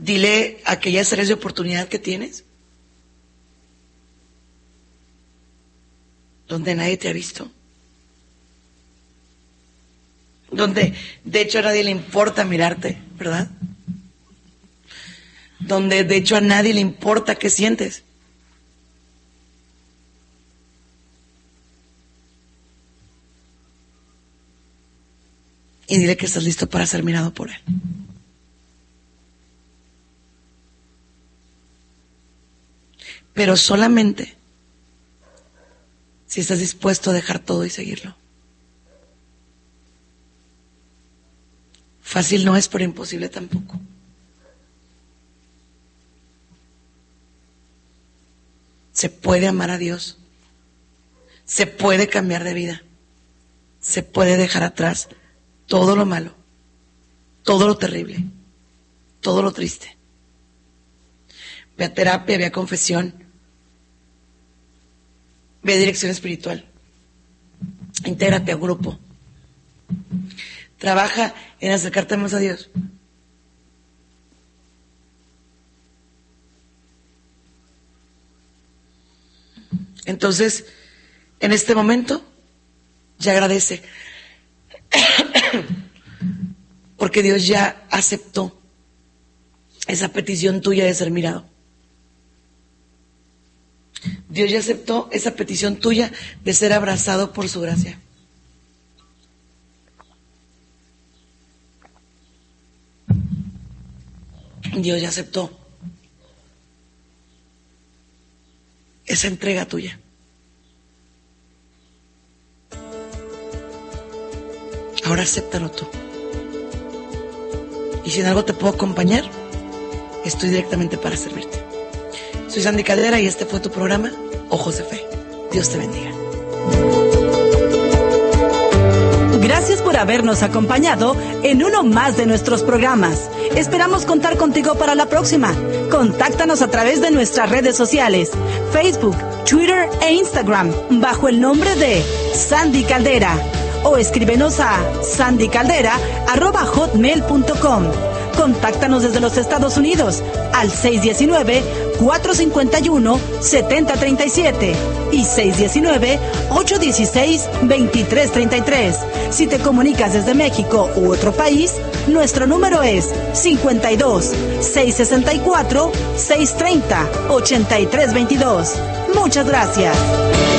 Dile aquellas áreas de oportunidad que tienes, donde nadie te ha visto, donde de hecho a nadie le importa mirarte, ¿verdad? Donde de hecho a nadie le importa qué sientes. Y dile que estás listo para ser mirado por él. Pero solamente si estás dispuesto a dejar todo y seguirlo. Fácil no es, pero imposible tampoco. Se puede amar a Dios. Se puede cambiar de vida. Se puede dejar atrás todo lo malo, todo lo terrible, todo lo triste. Ve a terapia, ve a confesión, ve a dirección espiritual, intégrate a un grupo, trabaja en acercarte más a Dios. Entonces, en este momento, ya agradece. Porque Dios ya aceptó esa petición tuya de ser mirado. Dios ya aceptó esa petición tuya de ser abrazado por su gracia. Dios ya aceptó esa entrega tuya. Ahora acéptalo tú. Y si en algo te puedo acompañar, estoy directamente para servirte. Soy Sandy Caldera y este fue tu programa, Ojos de Fe. Dios te bendiga. Gracias por habernos acompañado en uno más de nuestros programas. Esperamos contar contigo para la próxima. Contáctanos a través de nuestras redes sociales, Facebook, Twitter e Instagram, bajo el nombre de Sandy Caldera. O escríbenos a sandycaldera@hotmail.com. Contáctanos desde los Estados Unidos al 619-451-7037 y 619-816-2333. Si te comunicas desde México u otro país, nuestro número es 52-664-630-8322. Muchas gracias.